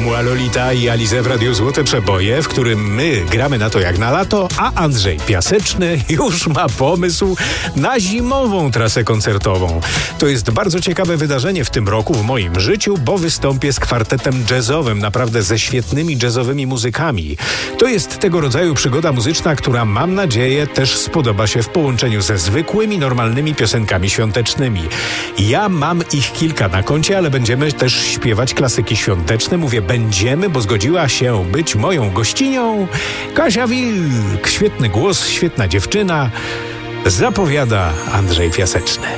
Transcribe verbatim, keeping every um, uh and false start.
Formuła Lolita i Alize w Radiu Złote Przeboje, w którym my gramy na to jak na lato, a Andrzej Piaseczny już ma pomysł na zimową trasę koncertową. To jest bardzo ciekawe wydarzenie w tym roku w moim życiu, bo wystąpię z kwartetem jazzowym, naprawdę ze świetnymi jazzowymi muzykami. To jest tego rodzaju przygoda muzyczna, która mam nadzieję też spodoba się w połączeniu ze zwykłymi, normalnymi piosenkami świątecznymi. Ja mam ich kilka na koncie, ale będziemy też śpiewać klasyki świąteczne. Mówię będziemy, bo zgodziła się być moją gościnią Kasia Wilk. Świetny głos, świetna dziewczyna. Zapowiada Andrzej Piaseczny.